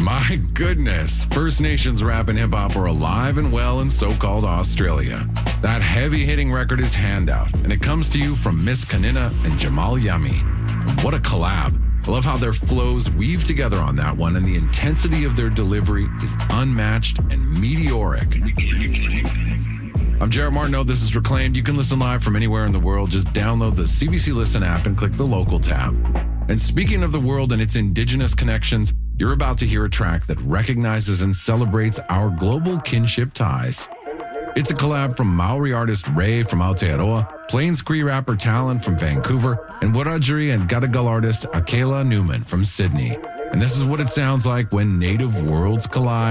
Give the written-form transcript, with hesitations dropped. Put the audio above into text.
My goodness, First Nations rap and hip hop are alive and well in so-called Australia. That heavy-hitting record is Handout, and it comes to you from Miss Kanina and Jamal Yami. What a collab. I love how their flows weave together on that one, and the intensity of their delivery is unmatched and meteoric. I'm Jared Martineau. This is Reclaimed. You can listen live from anywhere in the world. Just download the CBC Listen app and click the local tab. And speaking of the world and its indigenous connections, you're about to hear a track that recognizes and celebrates our global kinship ties. It's a collab from Maori artist Ray from Aotearoa, Plains Cree rapper Talon from Vancouver, and Wiradjuri and Gadigal artist Akela Newman from Sydney. And this is what it sounds like when native worlds collide.